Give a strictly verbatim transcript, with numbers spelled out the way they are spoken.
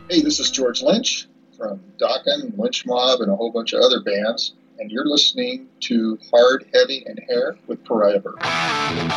Hey, this is George Lynch from Dokken, Lynch Mob, and a whole bunch of other bands, and you're listening to Hard, Heavy, and Hair with Pariah Burn.